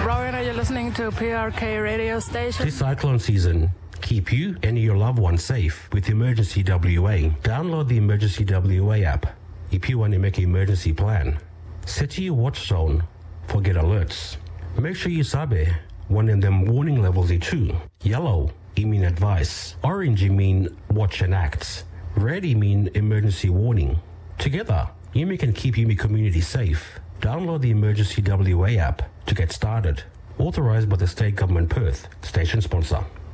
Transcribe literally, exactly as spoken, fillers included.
Rowena, you're listening to P R K radio station. This cyclone season, keep you and your loved ones safe with Emergency W A. Download the Emergency W A app if you want to make an emergency plan. Set your watch zone for get alerts. Make sure you sabe one of them warning levels is two. Yellow, it mean advice. Orange, it mean watch and act. Red, it mean emergency warning. Together, you can keep your community safe. Download the Emergency W A app to get started. Authorised by the State Government Perth, station sponsor.